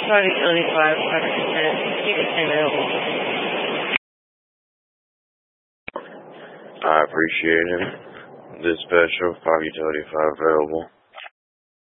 5 utility 5, 5%, keep it available. I appreciate it. Dispatcher 5 utility 5 available.